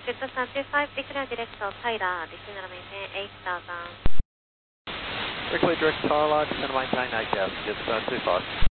Cessna 725, declare direct to Tyra, descend and maintain 8000. Recently direct Tarlac, center maintain 8000, Jet 725.